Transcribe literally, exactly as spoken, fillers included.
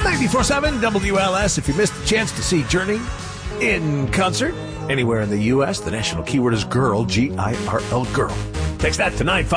ninety-four seven W L S. If you missed the chance to see Journey in concert anywhere in the U S, the national keyword is girl, G I R L, girl. Text that to nine five.